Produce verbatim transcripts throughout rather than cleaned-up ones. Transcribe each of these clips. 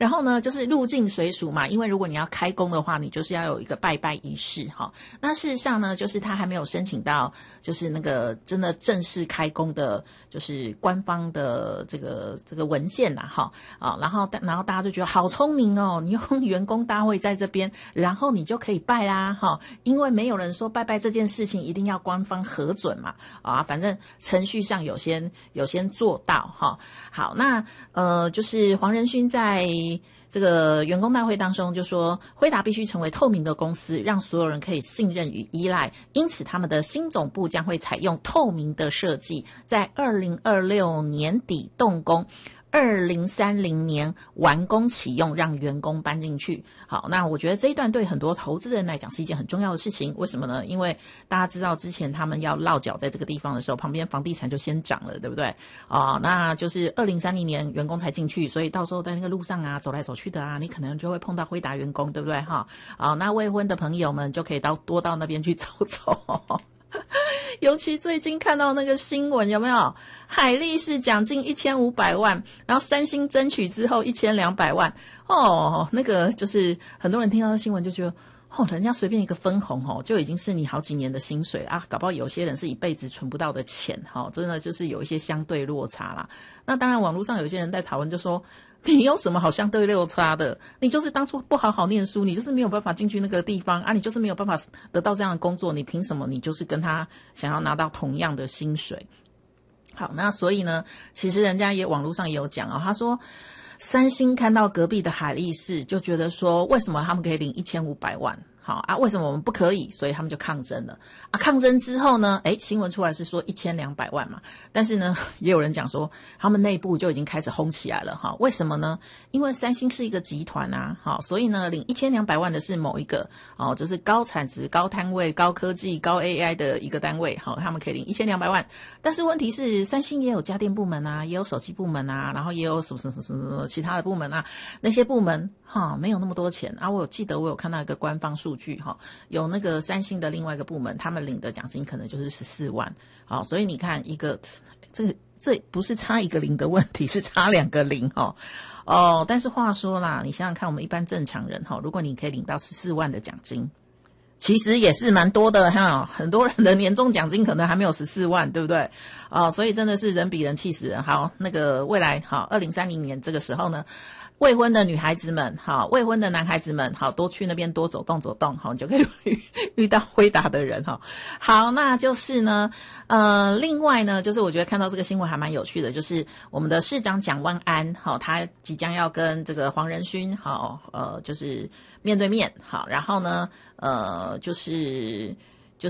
然后呢，就是入境随俗嘛，因为如果你要开工的话，你就是要有一个拜拜仪式哈。那事实上呢，就是他还没有申请到，就是那个真的正式开工的，就是官方的这个这个文件啦哈啊，然后然后大家就觉得好聪明哦，你用员工大会在这边，然后你就可以拜啦哈，因为没有人说拜拜这件事情一定要官方核准嘛啊，反正程序上有先有先做到哈。好，那呃就是黄仁勋在这个员工大会当中就说，辉达必须成为透明的公司，让所有人可以信任与依赖，因此他们的新总部将会采用透明的设计，在二零二六年底动工，二零三零年完工启用，让员工搬进去。好，那我觉得这一段对很多投资人来讲是一件很重要的事情。为什么呢？因为大家知道之前他们要落脚在这个地方的时候，旁边房地产就先涨了，对不对？啊，那就是二零三零年员工才进去，所以到时候在那个路上啊，走来走去的啊，你可能就会碰到辉达员工，对不对？哈，啊，那未婚的朋友们就可以到多到那边去走走。尤其最近看到那个新闻，有没有海力士奖金一千五百万，然后三星争取之后一千两百万哦，那个就是很多人听到新闻就觉得，哦，人家随便一个分红哦，就已经是你好几年的薪水啊，搞不好有些人是一辈子存不到的钱，哈、哦，真的就是有一些相对落差啦。那当然，网络上有些人在讨论就说，你有什么好相对落差的？你就是当初不好好念书，你就是没有办法进去那个地方啊，你就是没有办法得到这样的工作，你凭什么你就是跟他想要拿到同样的薪水？好，那所以呢，其实人家也网络上也有讲哦，他说三星看到隔壁的海力士，就觉得说为什么他们可以领一千五百万？好啊，为什么我们不可以？所以他们就抗争了啊！抗争之后呢，诶，新闻出来是说一千两百万嘛，但是呢，也有人讲说他们内部就已经开始轰起来了哈。为什么呢？因为三星是一个集团啊，好，所以呢，领一千两百万的是某一个哦，就是高产值、高摊位、高科技、高 A I 的一个单位，好，他们可以领一千两百万。但是问题是，三星也有家电部门啊，也有手机部门啊，然后也有什么什么什么什么其他的部门啊，那些部门哈没有那么多钱啊。我有记得我有看到一个官方数。数据哈，有那个三星的另外一个部门，他们领的奖金可能就是十四万，好，所以你看一个这个这不是差一个零的问题，是差两个零哈哦。但是话说啦，你想想看，我们一般正常人哈，如果你可以领到十四万的奖金，其实也是蛮多的哈，很多人的年终奖金可能还没有十四万，对不对？哦，所以真的是人比人气死人。好，那个未来好，二零三零年这个时候呢，未婚的女孩子们，好，未婚的男孩子们，好，多去那边多走动走动，好，你就可以遇遇到辉达的人哈。好，那就是呢，呃，另外呢，就是我觉得看到这个新闻还蛮有趣的，就是我们的市长蒋万安，好，他即将要跟这个黄仁勋，好，呃，就是面对面，好，然后呢，呃，就是就是，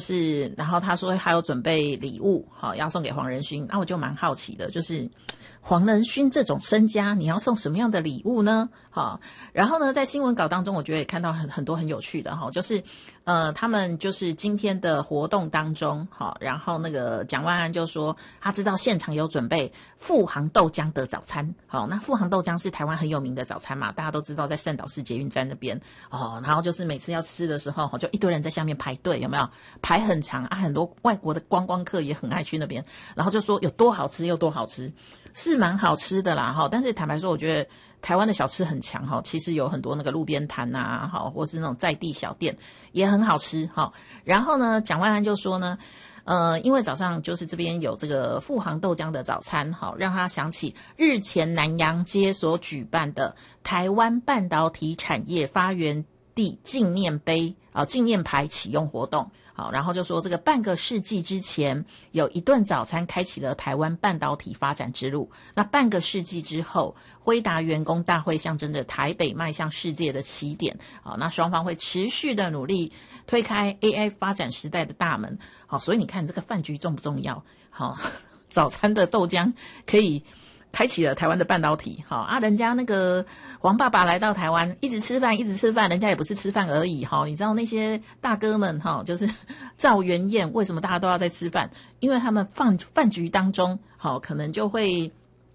然后他说还有准备礼物，好，要送给黄仁勋，那我就蛮好奇的，就是黄仁勋这种身家，你要送什么样的礼物呢？好，然后呢，在新闻稿当中，我觉得也看到很很多很有趣的哈，就是呃，他们就是今天的活动当中，好，然后那个蒋万安就说他知道现场有准备富航豆浆的早餐，好，那富航豆浆是台湾很有名的早餐嘛，大家都知道在善导市捷运站那边哦，然后就是每次要吃的时候，就一堆人在下面排队，有没有？排很长啊，很多外国的观光客也很爱去那边，然后就说有多好吃又多好吃，是蛮好吃的啦哈。但是坦白说，我觉得台湾的小吃很强哈，其实有很多那个路边摊啊，哈，或是那种在地小店也很好吃哈。然后呢，蒋万安就说呢，呃，因为早上就是这边有这个富航豆浆的早餐，好，让他想起日前南洋街所举办的台湾半导体产业发源地纪念碑啊纪念牌启用活动。好，然后就说这个半个世纪之前，有一顿早餐开启了台湾半导体发展之路。那半个世纪之后，辉达员工大会象征着台北迈向世界的起点。好，那双方会持续的努力推开 A I 发展时代的大门。好，所以你看这个饭局重不重要？好，早餐的豆浆可以开启了台湾的半导体，好啊，人家那个黄爸爸来到台湾，一直吃饭，一直吃饭，人家也不是吃饭而已，哈，你知道那些大哥们，哈，就是赵元宴，为什么大家都要在吃饭？因为他们饭饭局当中，好，可能就会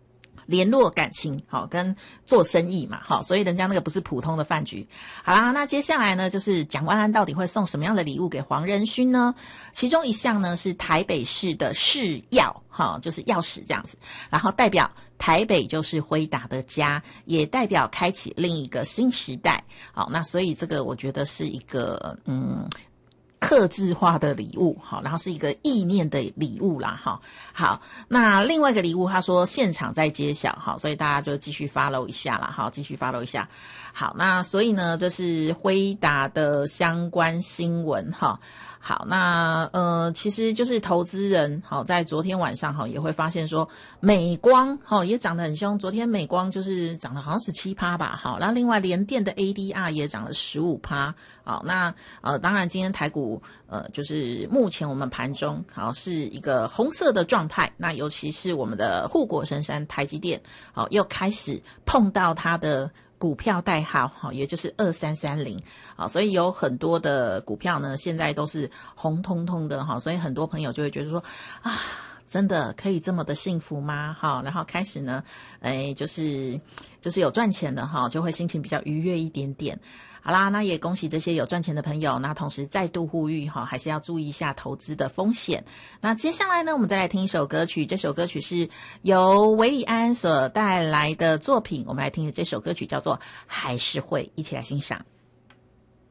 联络感情，好，跟做生意嘛，好，所以人家那个不是普通的饭局。好啦，那接下来呢，就是蒋万安到底会送什么样的礼物给黄仁勋呢？其中一项呢是台北市的市钥，好，就是钥匙这样子，然后代表台北就是辉达的家，也代表开启另一个新时代。好，那所以这个我觉得是一个嗯。客制化的礼物，好，然后是一个意念的礼物啦，哈，好，那另外一个礼物，他说现场在揭晓，好，所以大家就继续 follow 一下啦，好，继续 follow 一下，好，那所以呢，这是辉达的相关新闻，哈。好，那呃，其实就是投资人好，在昨天晚上哈也会发现说，美光哈也涨得很凶。昨天美光就是涨了好像 百分之十七 吧，好，然后另外联电的 A D R 也涨了 百分之十五。好，那呃，当然今天台股呃就是目前我们盘中好是一个红色的状态，那尤其是我们的护国神山台积电，好又开始碰到它的股票代号好，也就是二三三零，好，所以有很多的股票呢，现在都是红彤彤的哈，所以很多朋友就会觉得说啊，真的可以这么的幸福吗？哈，然后开始呢，哎，就是就是有赚钱的哈，就会心情比较愉悦一点点。好啦，那也恭喜这些有赚钱的朋友，那同时再度呼吁哈，还是要注意一下投资的风险。那接下来呢，我们再来听一首歌曲，这首歌曲是由韦礼安所带来的作品，我们来听的这首歌曲叫做《还是会》，一起来欣赏。